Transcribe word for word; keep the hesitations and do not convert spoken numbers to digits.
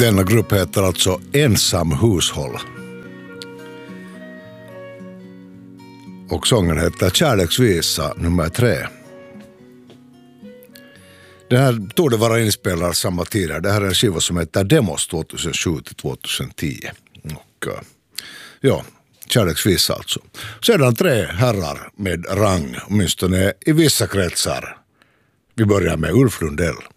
Denna grupp heter alltså Ensam hushåll. Och sången heter Kärleksvisa nummer tre. Den här tog det vara inspelad samma tid. Det här är en skiva som heter Demos tjugohundrasju till tjugohundratio. Och ja, Kärleksvisa alltså. Sedan tre herrar med rang, åtminstone i vissa kretsar. Vi börjar med Ulf Lundell.